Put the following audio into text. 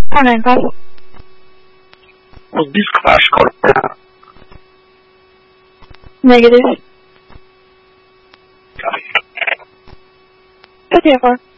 4-9 Papa. Was this clash called? Negative. Copy. Okay, 4.